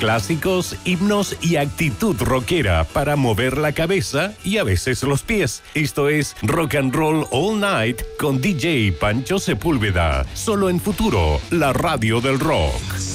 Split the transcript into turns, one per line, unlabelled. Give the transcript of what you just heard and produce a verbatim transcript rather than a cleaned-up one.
clásicos, himnos y actitud rockera para mover la cabeza y a veces los pies. Esto es Rock and Roll All Night con D J Pancho Sepúlveda. Solo en Futuro, la radio del rock.